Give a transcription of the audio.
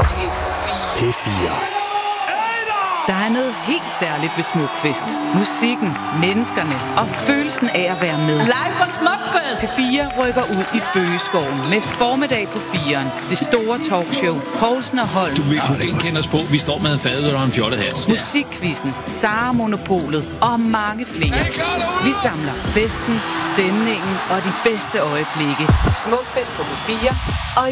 P4. Der er noget helt særligt ved Smukfest. Musikken, menneskerne og følelsen af at være med. Live fra Smukfest! P4 rykker ud i Bøgeskoven med formiddag på 4'eren. Det store talkshow. Poulsen og Holm. Du vil ikke kende os på. Vi står med en fadøl og en fjollehat. Musikquizzen, Sara Monopolet og mange flere. Vi samler festen, stemningen og de bedste øjeblikke. Smukfest på P4 og